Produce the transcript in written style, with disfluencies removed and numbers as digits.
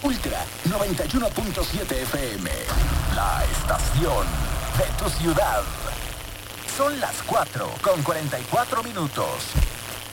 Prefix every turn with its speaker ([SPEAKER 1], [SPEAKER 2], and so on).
[SPEAKER 1] Ultra 91.7 FM, la estación de tu ciudad. Son las 4:44.